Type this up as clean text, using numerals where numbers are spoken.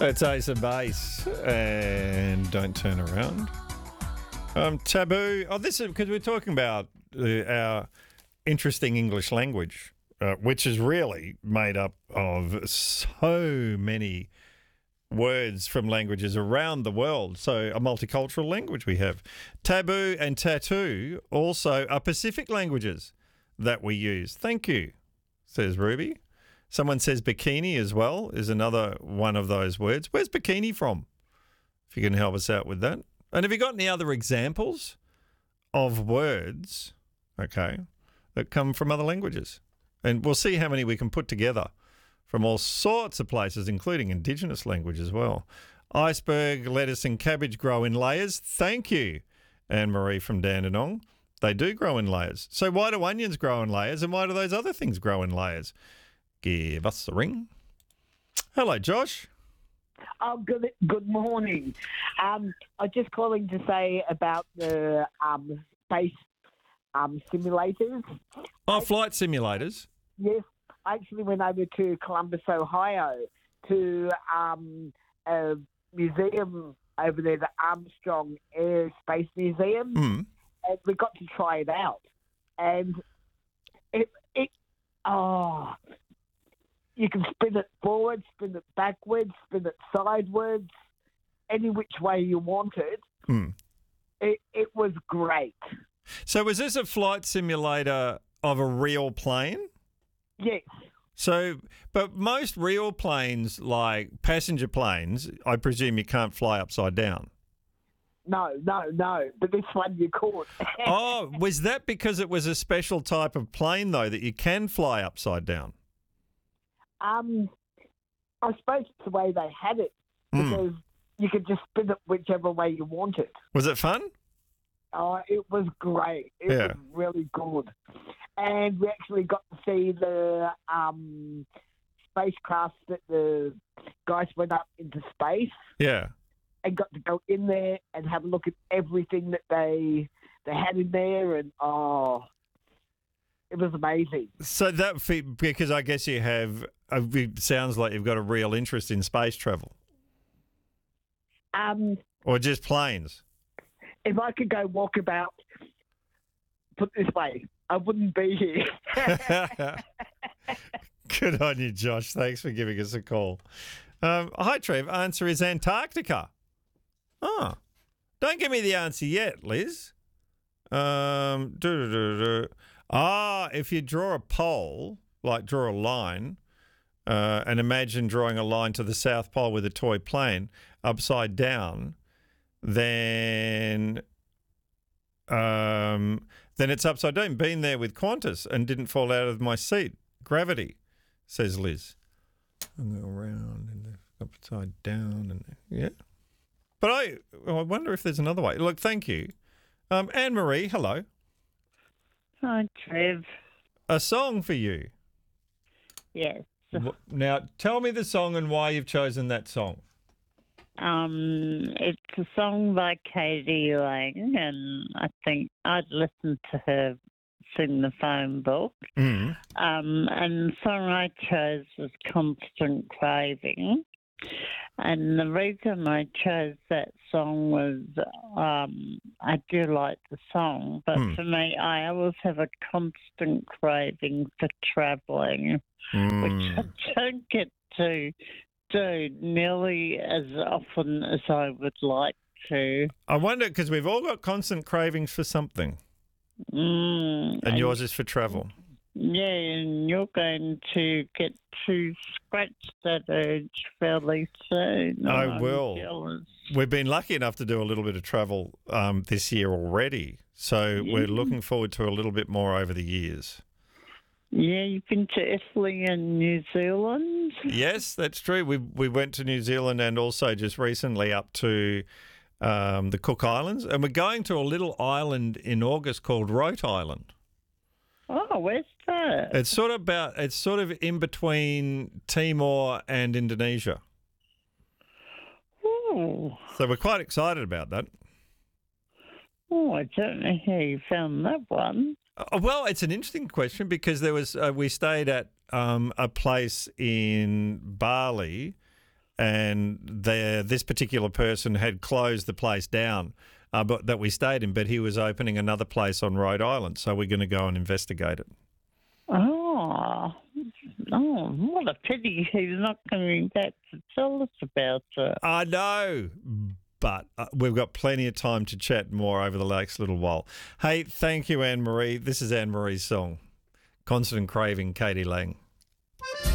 It's Ace of Base and Don't Turn Around. Taboo. Oh, this is because we're talking about our interesting English language, which is really made up of so many words from languages around the world. So a multicultural language we have. Taboo and tattoo also are Pacific languages that we use. Thank you, says Ruby. Someone says bikini as well is another one of those words. Where's bikini from? If you can help us out with that. And have you got any other examples of words, okay, that come from other languages? And we'll see how many we can put together from all sorts of places, including Indigenous language as well. Iceberg, lettuce and cabbage grow in layers. Thank you, Anne-Marie from Dandenong. They do grow in layers. So why do onions grow in layers and why do those other things grow in layers? Give us a ring. Hello, Josh. Oh, good morning. I'm just calling to say about the space simulators. Oh, flight simulators. Yes, I actually went over to Columbus, Ohio, to a museum over there, the Armstrong Air Space Museum, and we got to try it out. And you can spin it forward, spin it backwards, spin it sideways, any which way you want it. It was great. So was this a flight simulator of a real plane? Yes. So, but most real planes, like passenger planes, I presume you can't fly upside down. No. But this one you could. Oh, was that because it was a special type of plane, though, that you can fly upside down? I suppose it's the way they had it, because you could just spin it whichever way you wanted. Was it fun? Oh, it was great. It was really good. And we actually got to see the spacecraft that the guys went up into space. Yeah. And got to go in there and have a look at everything that they had in there, and it was amazing. So because I guess you have, it sounds like you've got a real interest in space travel. Or just planes. If I could go walk about, put it this way, I wouldn't be here. Good on you, Josh. Thanks for giving us a call. Hi, Trev. Answer is Antarctica. Oh, don't give me the answer yet, Liz. If you draw a pole, like draw a line, and imagine drawing a line to the South Pole with a toy plane upside down, then it's upside down. Been there with Qantas and didn't fall out of my seat. Gravity, says Liz. And go around and upside down and yeah. But I wonder if there's another way. Look, thank you. Anne-Marie, hello. Hi, Trev. A song for you. Yes. Now, tell me the song and why you've chosen that song. It's a song by Katie Lang, and I think I'd listened to her sing the phone book. And the song I chose was Constant Craving. And the reason I chose that song was I do like the song, but for me, I always have a constant craving for travelling, which I don't get to do nearly as often as I would like to. I wonder, because we've all got constant cravings for something. And yours is for travel. Yeah, and you're going to get to scratch that urge fairly soon. I will. Jealous. We've been lucky enough to do a little bit of travel this year already, so we're looking forward to a little bit more over the years. Yeah, you've been to Italy and New Zealand? Yes, that's true. We went to New Zealand and also just recently up to the Cook Islands, and we're going to a little island in August called Rote Island. Oh, where's that? It's sort of in between Timor and Indonesia. Oh. So we're quite excited about that. Oh, I don't know how you found that one. Well, it's an interesting question because there was we stayed at a place in Bali, and this particular person had closed the place down but that we stayed in, but he was opening another place on Rhode Island, so we're going to go and investigate it. Oh, what a pity he's not coming back to tell us about it. I know, but we've got plenty of time to chat more over the next little while. Hey, thank you, Anne-Marie. This is Anne-Marie's song, Constant Craving, Katie Lang.